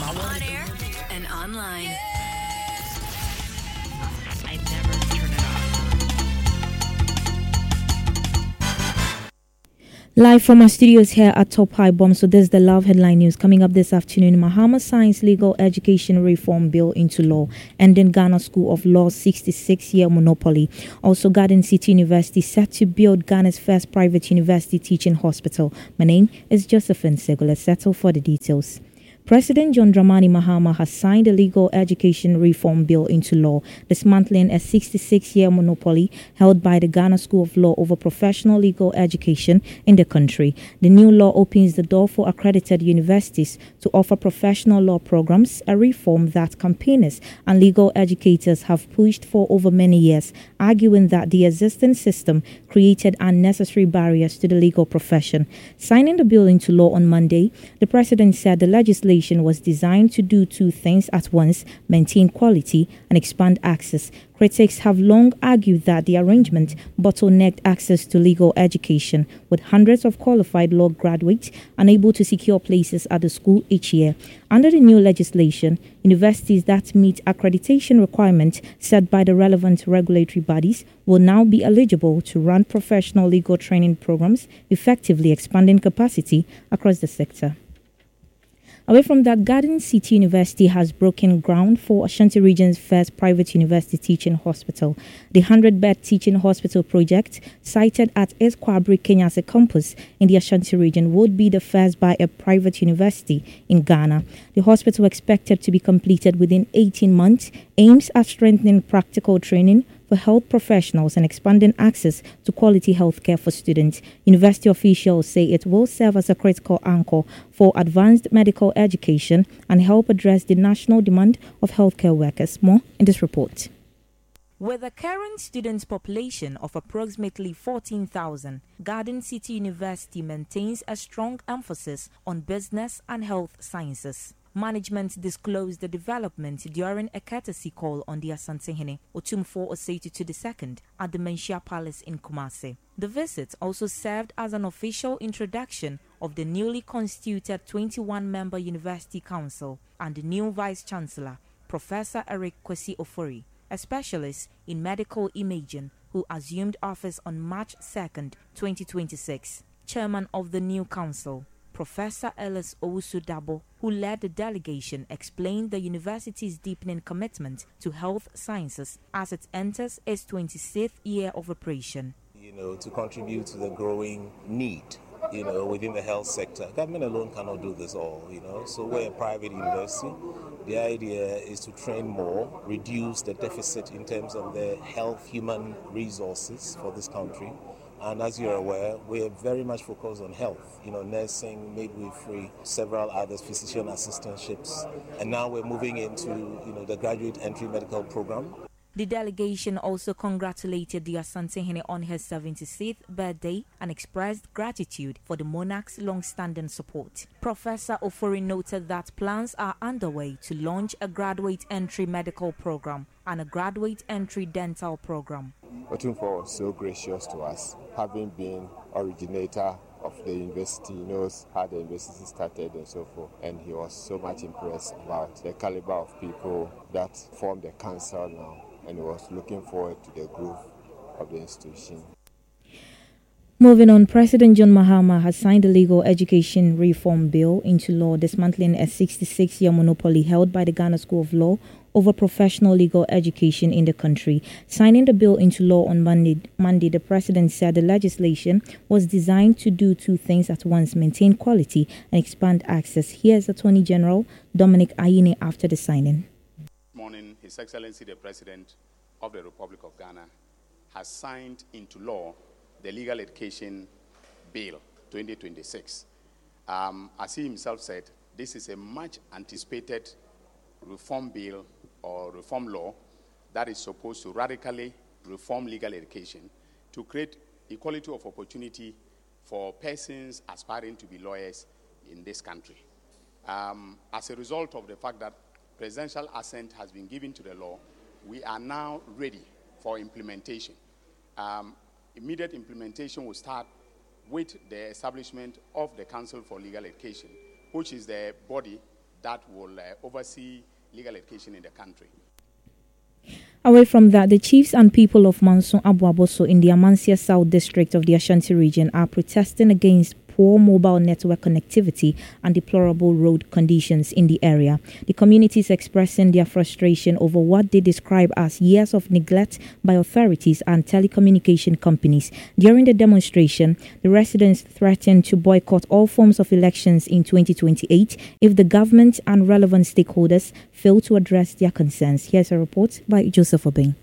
On air and online. I never turn it off. Live from our studios here at Top High Bomb. So this is the Love Headline News coming up this afternoon. Mahama signs legal education reform bill into law, ending Ghana School of Law's 66-year monopoly. Also, Garden City University set to build Ghana's first private university teaching hospital. My name is Josephine Segula. Let's settle for the details. President John Dramani Mahama has signed a legal education reform bill into law, dismantling a 66-year monopoly held by the Ghana School of Law over professional legal education in the country. The new law opens the door for accredited universities to offer professional law programs, a reform that campaigners and legal educators have pushed for over many years, arguing that the existing system created unnecessary barriers to the legal profession. Signing the bill into law on Monday, the president said the legislation was designed to do two things at once: maintain quality and expand access. Critics have long argued that the arrangement bottlenecked access to legal education, with hundreds of qualified law graduates unable to secure places at the school each year. Under the new legislation, universities that meet accreditation requirements set by the relevant regulatory bodies will now be eligible to run professional legal training programs, effectively expanding capacity across the sector. Away from that, Garden City University has broken ground for Ashanti Region's first private university teaching hospital. The 100-bed teaching hospital project, sited at Esquabri Kenyase campus in the Ashanti region, would be the first by a private university in Ghana. The hospital, expected to be completed within 18 months, aims at strengthening practical training for health professionals and expanding access to quality healthcare for students. University officials say it will serve as a critical anchor for advanced medical education and help address the national demand of healthcare workers. More in this report. With a current student population of approximately 14,000, Garden City University maintains a strong emphasis on business and health sciences. Management disclosed the development during a courtesy call on the Asantehene Otumfuo Osei II at the Menchia Palace in Kumasi. The visit also served as an official introduction of the newly constituted 21-member University Council and the new Vice-Chancellor, Professor Eric Kwesi Ofori, a specialist in medical imaging who assumed office on March 2nd, 2026. Chairman of the new council, Professor Ellis Owusu-Dabo, who led the delegation, explained the university's deepening commitment to health sciences as it enters its 26th year of operation. To contribute to the growing need, within the health sector. Government alone cannot do this all, So we're a private university. The idea is to train more, reduce the deficit in terms of the health human resources for this country. And as you're aware, we are very much focused on health, nursing, midwifery, several others, physician assistantships. And now we're moving into, the graduate entry medical program. The delegation also congratulated the Asantehene on her 76th birthday and expressed gratitude for the monarch's long-standing support. Professor Ofori noted that plans are underway to launch a graduate entry medical program and a graduate entry dental program. Otumfuo was so gracious to us, having been originator of the university, he knows how the university started and so forth, and he was so much impressed about the caliber of people that form the council now, and he was looking forward to the growth of the institution. Moving on, President John Mahama has signed a legal education reform bill into law, dismantling a 66-year monopoly held by the Ghana School of Law over professional legal education in the country. Signing the bill into law on Monday, the president said the legislation was designed to do two things at once: maintain quality and expand access. Here's Attorney General Dominic Ayine after the signing. This morning, His Excellency the President of the Republic of Ghana has signed into law the Legal Education Bill 2026. As he himself said, this is a much anticipated reform bill or reform law that is supposed to radically reform legal education to create equality of opportunity for persons aspiring to be lawyers in this country. As a result of the fact that presidential assent has been given to the law, we are now ready for implementation. Immediate implementation will start with the establishment of the Council for Legal Education, which is the body that will oversee legal education in the country. Away from that, the chiefs and people of Manson Abuaboso in the Amansia South District of the Ashanti region are protesting against poor mobile network connectivity and deplorable road conditions in the area. The community is expressing their frustration over what they describe as years of neglect by authorities and telecommunication companies. During the demonstration, the residents threatened to boycott all forms of elections in 2028 if the government and relevant stakeholders fail to address their concerns. Here's a report by Joseph Obeng.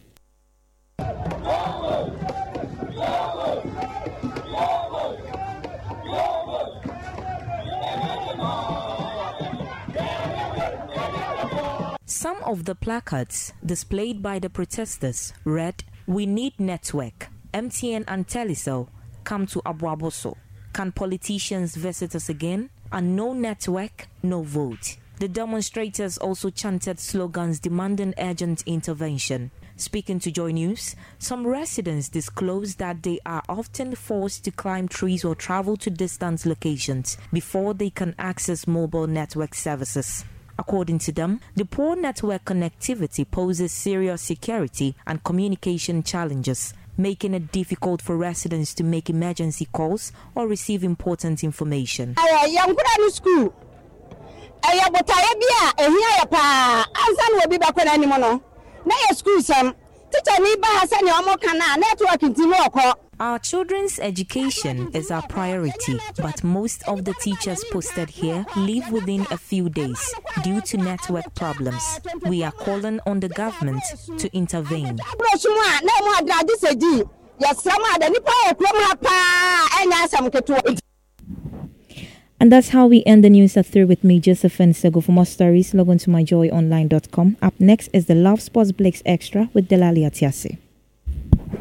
Some of the placards displayed by the protesters read, "We need network. MTN and Telecel come to Abuaboso. Can politicians visit us again? And no network, no vote." The demonstrators also chanted slogans demanding urgent intervention. Speaking to Joy News, some residents disclosed that they are often forced to climb trees or travel to distant locations before they can access mobile network services. According to them, the poor network connectivity poses serious security and communication challenges, making it difficult for residents to make emergency calls or receive important information. Our children's education is our priority, but most of the teachers posted here leave within a few days due to network problems. We are calling on the government to intervene. And that's how we end the news at 3 with me, Josephine Sego. For more stories, log on to myjoyonline.com. Up next is the Love Sports Blitz Extra with Delali Atiasi.